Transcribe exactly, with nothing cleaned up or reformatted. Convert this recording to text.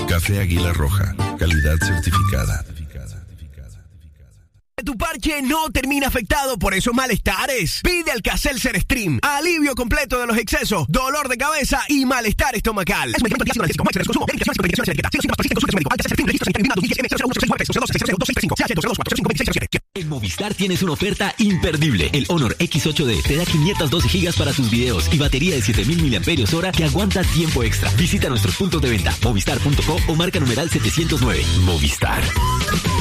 Café Águila Roja, calidad certificada. Tu parche no termina afectado por esos malestares. Pide Alka-Seltzer Stream. Alivio completo de los excesos, dolor de cabeza y malestar estomacal. En Movistar tienes una oferta imperdible. El Honor equis ocho de te da quinientos doce gigas para tus videos y batería de siete mil miliamperios hora que aguanta tiempo extra. Visita nuestros puntos de venta, movistar punto co o marca numeral setecientos nueve. Movistar.